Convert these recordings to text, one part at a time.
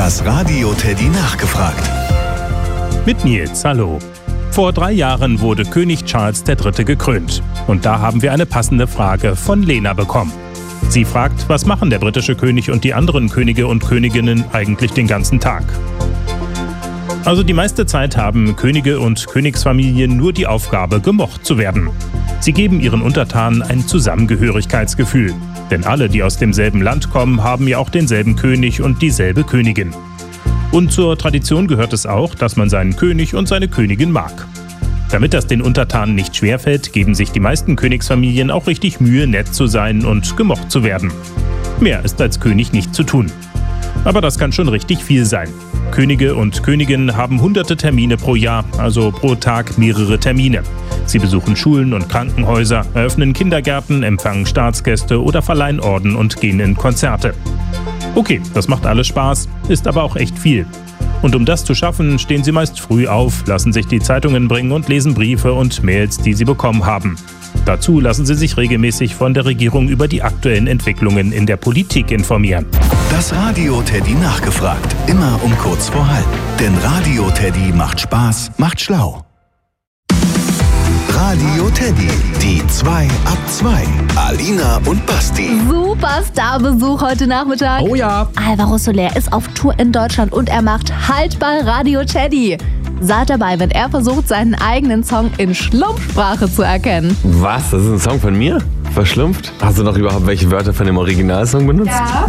Das Radio Teddy nachgefragt. Mit Nils, hallo. Vor 3 Jahren wurde König Charles III. Gekrönt. Und da haben wir eine passende Frage von Lena bekommen. Sie fragt, was machen der britische König und die anderen Könige und Königinnen eigentlich den ganzen Tag? Also die meiste Zeit haben Könige und Königsfamilien nur die Aufgabe, gemocht zu werden. Sie geben ihren Untertanen ein Zusammengehörigkeitsgefühl. Denn alle, die aus demselben Land kommen, haben ja auch denselben König und dieselbe Königin. Und zur Tradition gehört es auch, dass man seinen König und seine Königin mag. Damit das den Untertanen nicht schwerfällt, geben sich die meisten Königsfamilien auch richtig Mühe, nett zu sein und gemocht zu werden. Mehr ist als König nicht zu tun. Aber das kann schon richtig viel sein. Könige und Königinnen haben hunderte Termine pro Jahr, also pro Tag mehrere Termine. Sie besuchen Schulen und Krankenhäuser, eröffnen Kindergärten, empfangen Staatsgäste oder verleihen Orden und gehen in Konzerte. Okay, das macht alles Spaß, ist aber auch echt viel. Und um das zu schaffen, stehen sie meist früh auf, lassen sich die Zeitungen bringen und lesen Briefe und Mails, die sie bekommen haben. Dazu lassen sie sich regelmäßig von der Regierung über die aktuellen Entwicklungen in der Politik informieren. Das Radio Teddy nachgefragt. Immer um kurz vor halb. Denn Radio Teddy macht Spaß, macht schlau. Radio Teddy, die 2 ab 2. Alina und Basti. Super Starbesuch heute Nachmittag. Oh ja. Alvaro Soler ist auf Tour in Deutschland und er macht Halt bei Radio Teddy. Seid dabei, wenn er versucht, seinen eigenen Song in Schlumpfsprache zu erkennen. Was? Das ist ein Song von mir? Verschlumpft? Hast du noch überhaupt welche Wörter von dem Originalsong benutzt? Ja.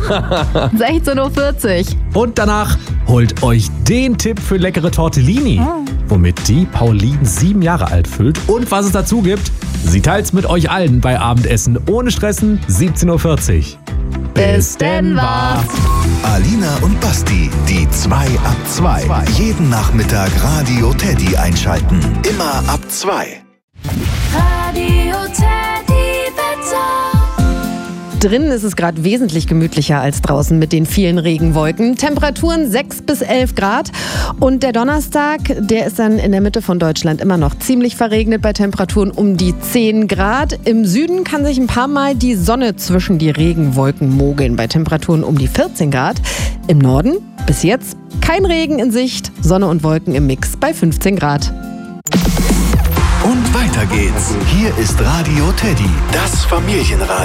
16:40 Uhr. Und danach holt euch den Tipp für leckere Tortellini, womit die Pauline 7 Jahre alt füllt. Und was es dazu gibt, sie teilt's mit euch allen bei Abendessen ohne Stressen, 17:40 Uhr. Bis denn was. Alina und Basti, die 2 ab 2. Jeden Nachmittag Radio Teddy einschalten. Immer ab 2. Radio Teddy Wetter. Drinnen ist es gerade wesentlich gemütlicher als draußen mit den vielen Regenwolken. Temperaturen 6 bis 11 Grad. Und der Donnerstag, der ist dann in der Mitte von Deutschland immer noch ziemlich verregnet bei Temperaturen um die 10 Grad. Im Süden kann sich ein paar Mal die Sonne zwischen die Regenwolken mogeln bei Temperaturen um die 14 Grad. Im Norden bis jetzt kein Regen in Sicht, Sonne und Wolken im Mix bei 15 Grad. Und weiter geht's. Hier ist Radio Teddy, das Familienradio.